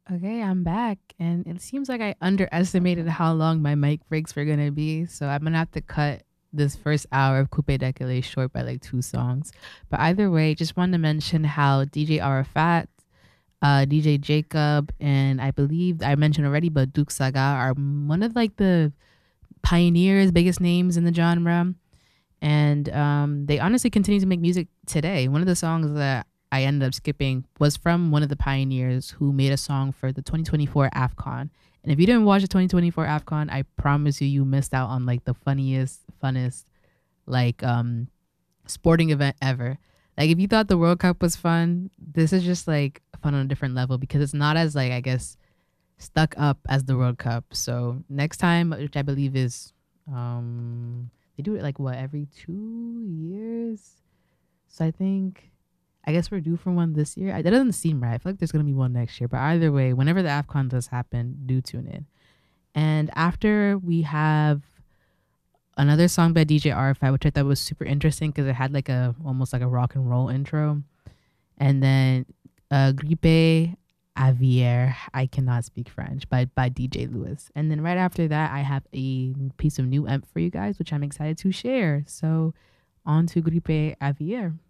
Okay, I'm back, and it seems like I underestimated how long my mic breaks were gonna be. So I'm gonna have to cut this first hour of Coupe Décalé short by like two songs. But either way, just wanted to mention how DJ Arafat, DJ Jacob, and I believe I mentioned already, but Duke Saga are one of like the pioneers, biggest names in the genre, and they honestly continue to make music today. One of the songs that I ended up skipping was from one of the pioneers who made a song for the 2024 AFCON. And if you didn't watch the 2024 AFCON, I promise you missed out on like the funniest, funnest, like sporting event ever. Like if you thought the World Cup was fun, this is just like fun on a different level because it's not as like I guess stuck up as the World Cup. So next time, which I believe is they do it like what every 2 years. So I guess we're due for one this year. That doesn't seem right. I feel like there's gonna be one next year. But either way, whenever the AFCON does happen, do tune in. And after we have another song by DJ Arafat, which I thought was super interesting because it had like a almost like a rock and roll intro. And then Grippe Avier, I cannot speak French, by DJ Lewis. And then right after that, I have a piece of new emp for you guys, which I'm excited to share. So on to Grippe Avier.